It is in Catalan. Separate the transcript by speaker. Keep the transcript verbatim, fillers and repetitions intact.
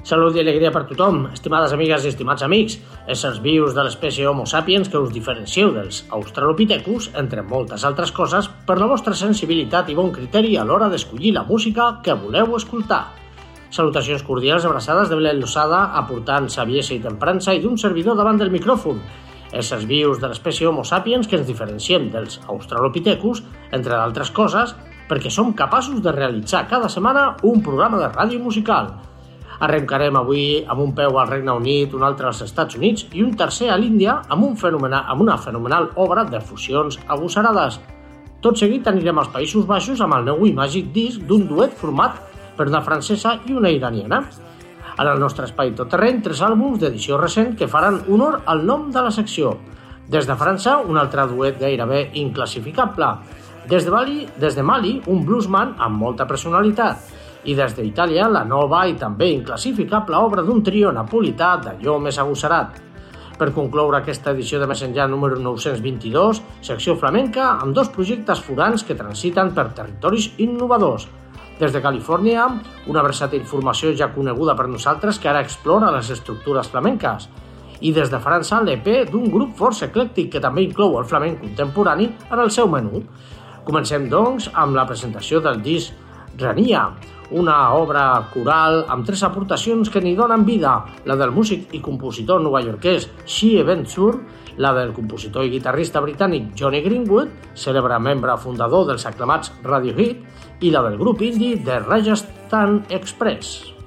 Speaker 1: Salut i alegria per tothom, estimades amigues i estimats amics, éssers vius de l'espècie Homo sapiens que us diferencieu dels australopithecus, entre moltes altres coses, per la vostra sensibilitat i bon criteri a l'hora d'escollir la música que voleu escoltar. Salutacions cordials abraçades de Belén Losada, aportant saviesa i temprança i d'un servidor davant del micròfon. Éssers vius de l'espècie Homo sapiens que ens diferenciem dels australopithecus, entre d'altres coses, perquè som capaços de realitzar cada setmana un programa de ràdio musical. Arrencarem avui amb un peu al Regne Unit, un altre als Estats Units i un tercer a l'Índia amb, un fenomenal, amb una fenomenal obra de fusions agosarades. Tot seguit anirem als Països Baixos amb el nou i màgic disc d'un duet format per una francesa i una iraniana. En el nostre espai tot terreny, tres àlbums d'edició recent que faran honor al nom de la secció. Des de França, un altre duet gairebé inclassificable. Des de Mali, des de Mali un bluesman amb molta personalitat. I des d'Itàlia, la nova i també inclassificable obra d'un trio napolità d'allò més agossarat. Per concloure aquesta edició de Més enllà número nou-cents vint-i-dos, secció flamenca amb dos projectes forans que transiten per territoris innovadors. Des de Califòrnia, una versàtil formació ja coneguda per nosaltres que ara explora les estructures flamenques. I des de França, l'E P d'un grup força eclèctic que també inclou el flamenc contemporani en el seu menú. Comencem, doncs, amb la presentació del disc Rania, una obra coral amb tres aportacions que n'hi donen vida, la del músic i compositor novaiorquès Shea Bensour, la del compositor i guitarrista britànic Jonny Greenwood, cèlebre membre fundador dels aclamats Radiohead, i la del grup indie The Rajasthan Express.